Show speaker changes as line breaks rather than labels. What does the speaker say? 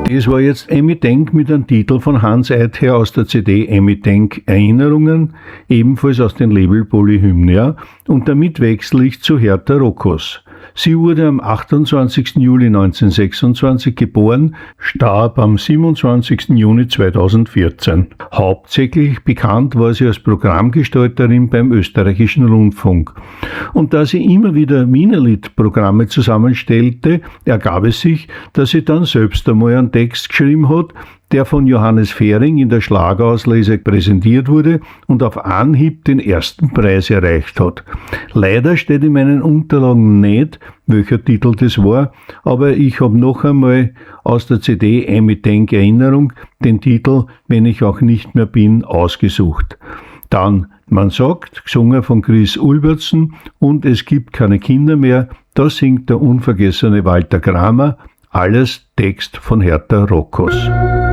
Das war jetzt Emmy Denk mit einem Titel von Hans Either aus der CD Emmy Denk Erinnerungen, ebenfalls aus dem Label Polyhymnia, und damit wechsle ich zu Hertha Rockos. Sie wurde am 28. Juli 1926 geboren, starb am 27. Juni 2014. Hauptsächlich bekannt war sie als Programmgestalterin beim Österreichischen Rundfunk. Und da sie immer wieder Wienerlied-Programme zusammenstellte, ergab es sich, dass sie dann selbst einmal einen Text geschrieben hat, der von Johannes Fehring in der Schlagerauslese präsentiert wurde und auf Anhieb den ersten Preis erreicht hat. Leider steht in meinen Unterlagen nicht, welcher Titel das war, aber ich habe noch einmal aus der CD Emmy Denk Erinnerung den Titel Wenn ich auch nicht mehr bin ausgesucht. Dann Man sagt, gesungen von Chris Ulbertsen, und Es gibt keine Kinder mehr, da singt der unvergessene Walter Kramer, alles Text von Hertha Rockos.